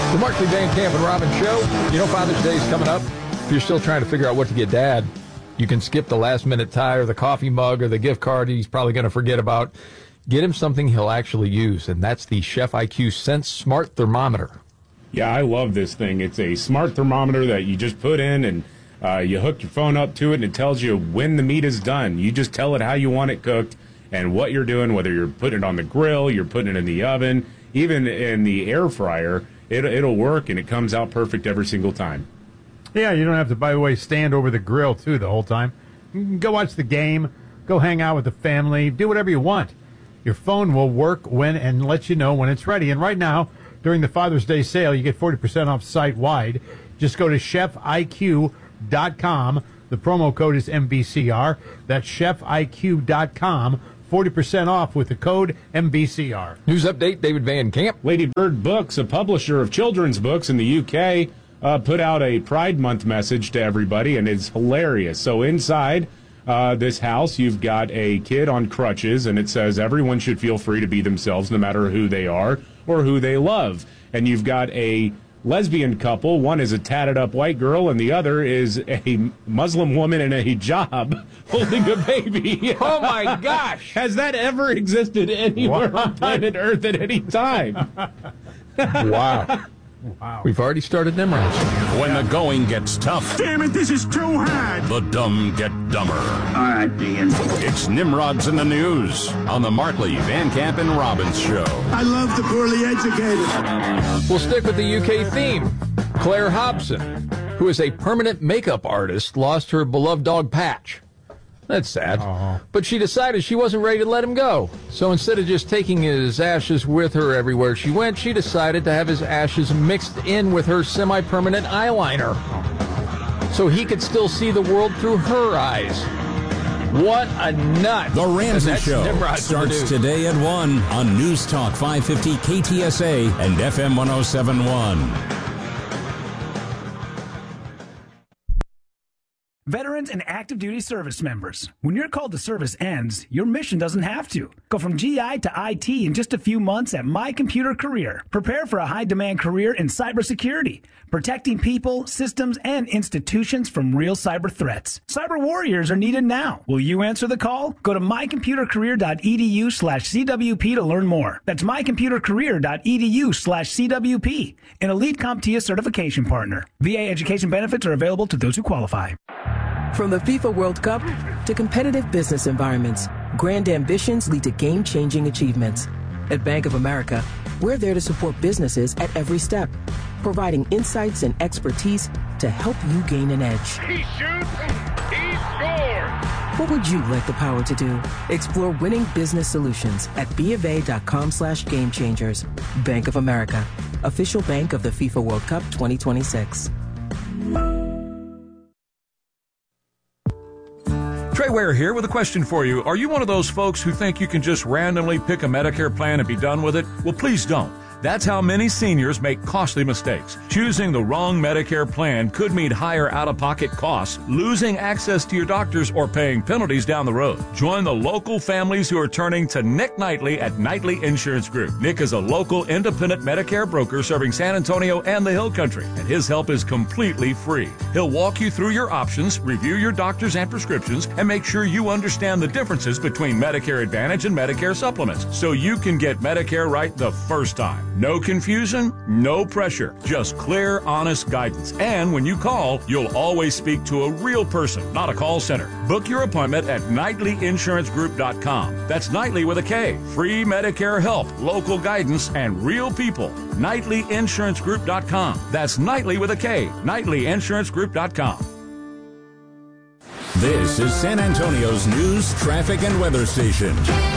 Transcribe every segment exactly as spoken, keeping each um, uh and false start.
The Markley, Van Camp, and Robbins Show. You know Father's Day is coming up. If you're still trying to figure out what to get Dad, you can skip the last-minute tie or the coffee mug or the gift card he's probably going to forget about. Get him something he'll actually use, and that's the Chef I Q Sense Smart Thermometer. Yeah, I love this thing. It's a smart thermometer that you just put in, and uh, you hook your phone up to it, and it tells you when the meat is done. You just tell it how you want it cooked and what you're doing, whether you're putting it on the grill, you're putting it in the oven, even in the air fryer. It, it'll work, and it comes out perfect every single time. Yeah, you don't have to, by the way, stand over the grill, too, the whole time. You can go watch the game, go hang out with the family, do whatever you want. Your phone will work when and let you know when it's ready. And right now, during the Father's Day sale, you get forty percent off site-wide. Just go to chef I Q dot com. The promo code is M B C R. That's chef I Q dot com. forty percent off with the code M B C R. News update, David Van Camp. Lady Bird Books, a publisher of children's books in the U K, uh, put out a Pride Month message to everybody, and it's hilarious. So inside uh, this house, you've got a kid on crutches, and it says everyone should feel free to be themselves no matter who they are or who they love. And you've got a lesbian couple. One is a tatted-up white girl, and the other is a Muslim woman in a hijab holding a baby. Oh, my gosh. Has that ever existed anywhere What? on planet Earth at any time? Wow. Wow. We've already started them rounds. When the going gets tough, Damn it, this is too hard. the dumb get dumber. All right, Dean. It's Nimrod's in the News on the Markley, Van Camp, and Robbins Show. I love the poorly educated. We'll stick with the U K theme. Claire Hobson, who is a permanent makeup artist, lost her beloved dog Patch. That's sad. Aww. But she decided she wasn't ready to let him go. So instead of just taking his ashes with her everywhere she went, she decided to have his ashes mixed in with her semi-permanent eyeliner, so he could still see the world through her eyes. What a nut. The Ramsey And Show Nimrod's starts produced. today at one on News Talk five fifty K T S A and F M one oh seven point one. Veterans and active duty service members, when your call to service ends, your mission doesn't have to. Go from G I to I T in just a few months at My Computer Career. Prepare for a high-demand career in cybersecurity, protecting people, systems, and institutions from real cyber threats. Cyber warriors are needed now. Will you answer the call? Go to mycomputercareer.edu slash CWP to learn more. That's mycomputercareer.edu slash CWP, an elite CompTIA certification partner. V A education benefits are available to those who qualify. From the FIFA World Cup to competitive business environments, grand ambitions lead to game-changing achievements. At Bank of America, we're there to support businesses at every step, providing insights and expertise to help you gain an edge. He shoots, he scores! What would you like the power to do? Explore winning business solutions at BofA.com slash game changers. Bank of America, official bank of the FIFA World Cup twenty twenty-six. Trey Ware here with a question for you. Are you one of those folks who think you can just randomly pick a Medicare plan and be done with it? Well, please don't. That's how many seniors make costly mistakes. Choosing the wrong Medicare plan could mean higher out-of-pocket costs, losing access to your doctors, or paying penalties down the road. Join the local families who are turning to Nick Knightley at Knightley Insurance Group. Nick is a local independent Medicare broker serving San Antonio and the Hill Country, and his help is completely free. He'll walk you through your options, review your doctors and prescriptions, and make sure you understand the differences between Medicare Advantage and Medicare supplements, so you can get Medicare right the first time. No confusion, no pressure, just clear, honest guidance. And when you call, you'll always speak to a real person, not a call center. Book your appointment at Knightley Insurance Group dot com. That's Knightley with a K. Free Medicare help, local guidance, and real people. Knightley Insurance Group dot com. That's Knightley with a K. Knightley Insurance Group dot com. This is San Antonio's news, traffic, and weather station.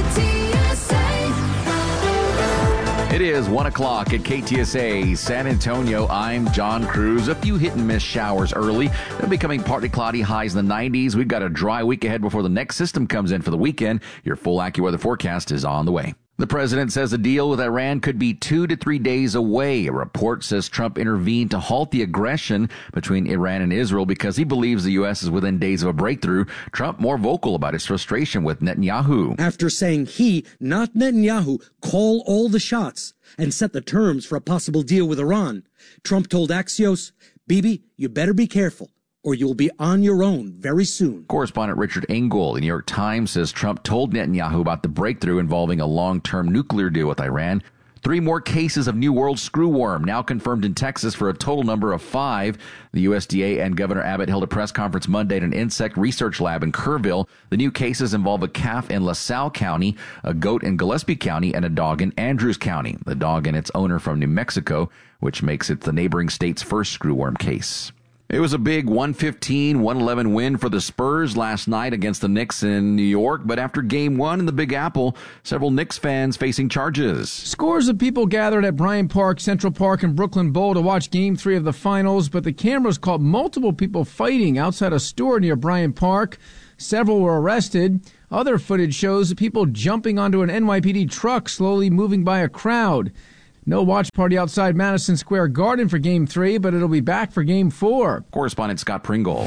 It is one o'clock at K T S A San Antonio. I'm John Cruz. A few hit and miss showers early. They're becoming partly cloudy, highs in the nineties. We've got a dry week ahead before the next system comes in for the weekend. Your full AccuWeather forecast is on the way. The president says a deal with Iran could be two to three days away. A report says Trump intervened to halt the aggression between Iran and Israel because he believes the U S is within days of a breakthrough. Trump more vocal about his frustration with Netanyahu. After saying he, not Netanyahu, call all the shots and set the terms for a possible deal with Iran, Trump told Axios, Bibi, you better be careful, or you'll be on your own very soon. Correspondent Richard Engel, the New York Times, says Trump told Netanyahu about the breakthrough involving a long-term nuclear deal with Iran. Three more cases of New World screwworm now confirmed in Texas for a total number of five. The U S D A and Governor Abbott held a press conference Monday at an insect research lab in Kerrville. The new cases involve a calf in LaSalle County, a goat in Gillespie County, and a dog in Andrews County. The dog and its owner from New Mexico, which makes it the neighboring state's first screwworm case. It was a big one fifteen one eleven win for the Spurs last night against the Knicks in New York, but after game one in the Big Apple, several Knicks fans facing charges. Scores of people gathered at Bryant Park, Central Park, and Brooklyn Bowl to watch game three of the finals, but the cameras caught multiple people fighting outside a store near Bryant Park. Several were arrested. Other footage shows people jumping onto an N Y P D truck slowly moving by a crowd. No watch party outside Madison Square Garden for Game three, but it'll be back for Game four. Correspondent Scott Pringle.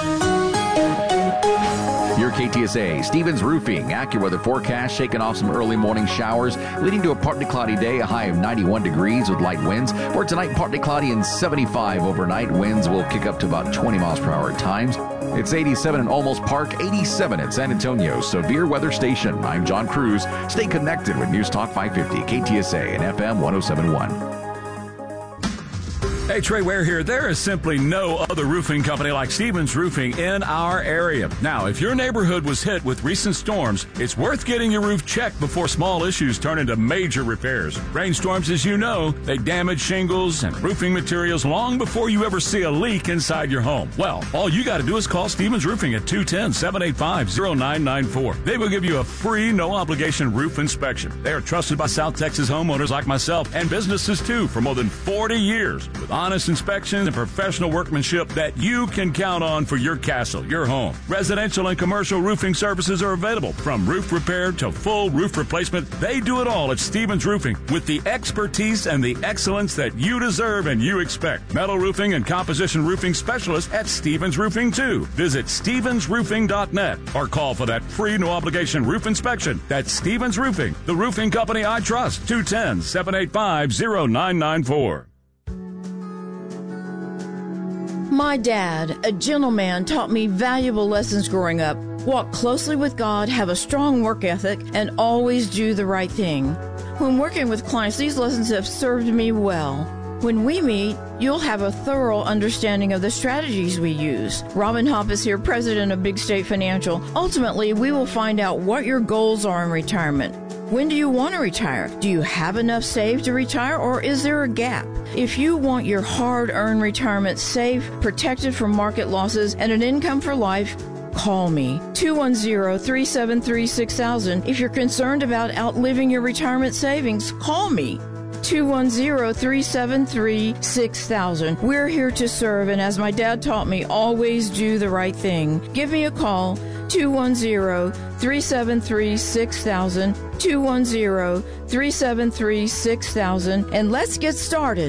Your K T S A, Stevens Roofing, AccuWeather forecast, shaking off some early morning showers, leading to a partly cloudy day, a high of ninety-one degrees with light winds. For tonight, partly cloudy and seventy-five overnight. Winds will kick up to about twenty miles per hour at times. It's eighty-seven in Olmos Park, eighty-seven at San Antonio Severe Weather Station. I'm John Cruz. Stay connected with News Talk five fifty, K T S A, and F M one oh seven point one. Hey, Trey Ware here. There is simply no other roofing company like Stevens Roofing in our area. Now, if your neighborhood was hit with recent storms, it's worth getting your roof checked before small issues turn into major repairs. Rainstorms, as you know, they damage shingles and roofing materials long before you ever see a leak inside your home. Well, all you got to do is call Stevens Roofing at two one zero, seven eight five, zero nine nine four. They will give you a free, no-obligation roof inspection. They are trusted by South Texas homeowners like myself and businesses, too, for more than forty years. With honest inspections and professional workmanship that you can count on for your castle, your home. Residential and commercial roofing services are available, from roof repair to full roof replacement. They do it all at Stevens Roofing with the expertise and the excellence that you deserve and you expect. Metal roofing and composition roofing specialists at Stevens Roofing, too. Visit stevens roofing dot net or call for that free no-obligation roof inspection. That's Stevens Roofing, the roofing company I trust. two one zero, seven eight five, zero nine nine four. My dad, a gentleman, taught me valuable lessons growing up. Walk closely with God, have a strong work ethic, and always do the right thing. When working with clients, these lessons have served me well. When we meet, you'll have a thorough understanding of the strategies we use. Robin Hopp is here, president of Big State Financial. Ultimately, we will find out what your goals are in retirement. When do you want to retire? Do you have enough saved to retire, or is there a gap? If you want your hard-earned retirement safe, protected from market losses, and an income for life, call me. two one zero, three seven three, six thousand. If you're concerned about outliving your retirement savings, call me. two one zero, three seven three, six thousand. We're here to serve, and as my dad taught me, always do the right thing. Give me a call, two one zero, three seven three, six thousand, two one zero, three seven three, six thousand, and let's get started.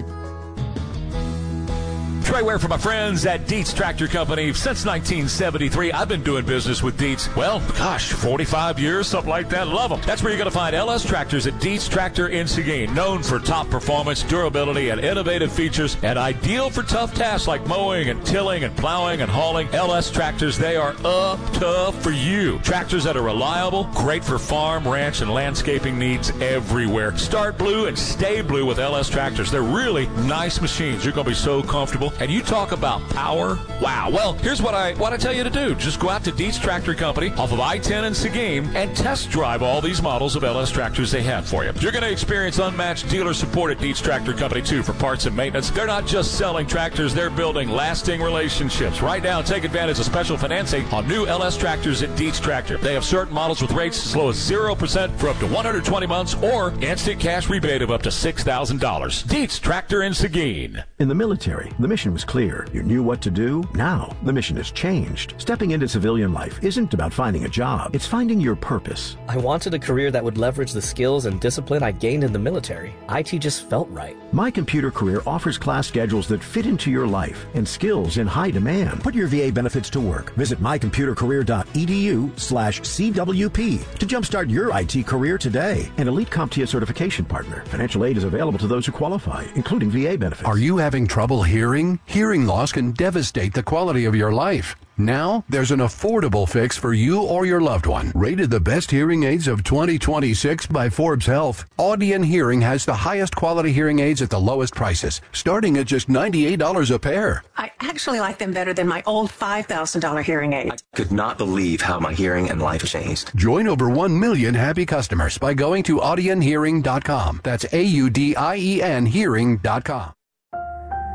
Trey Ware for my friends at Dietz Tractor Company. Since nineteen seventy-three, I've been doing business with Dietz. Well, gosh, forty-five years, something like that. Love them. That's where you're going to find L S Tractors at Dietz Tractor in Seguin. Known for top performance, durability, and innovative features, and ideal for tough tasks like mowing and tilling and plowing and hauling. L S Tractors, they are up tough for you. Tractors that are reliable, great for farm, ranch, and landscaping needs everywhere. Start blue and stay blue with L S Tractors. They're really nice machines. You're going to be so comfortable. And you talk about power. Wow. Well, here's what I want to tell you to do. Just go out to Dietz Tractor Company off of I ten in Seguin and test drive all these models of L S Tractors they have for you. You're going to experience unmatched dealer support at Dietz Tractor Company, too, for parts and maintenance. They're not just selling tractors. They're building lasting relationships. Right now, take advantage of special financing on new L S Tractors at Dietz Tractor. They have certain models with rates as low as zero percent for up to one hundred twenty months or instant cash rebate of up to six thousand dollars. Dietz Tractor in Seguin. In the military, the mission mission was clear. You knew what to do. Now, the mission has changed. Stepping into civilian life isn't about finding a job. It's finding your purpose. I wanted a career that would leverage the skills and discipline I gained in the military. I T just felt right. My Computer Career offers class schedules that fit into your life and skills in high demand. Put your V A benefits to work. Visit mycomputercareer.edu slash CWP to jumpstart your I T career today. An elite CompTIA certification partner. Financial aid is available to those who qualify, including V A benefits. Are you having trouble hearing? Hearing loss can devastate the quality of your life. Now, there's an affordable fix for you or your loved one. Rated the best hearing aids of twenty twenty-six by Forbes Health, Audion Hearing has the highest quality hearing aids at the lowest prices, starting at just ninety-eight dollars a pair. I actually like them better than my old five thousand dollars hearing aid. I could not believe how my hearing and life changed. Join over one million happy customers by going to audion hearing dot com. That's A U D I E N hearing dot com.